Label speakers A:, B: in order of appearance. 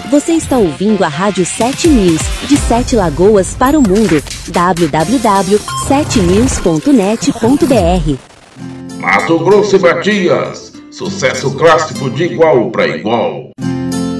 A: Você está ouvindo a Rádio 7 News, de 7 Lagoas para o mundo. www.7news.net.br.
B: Mato Grosso e Matias, sucesso clássico de igual para igual.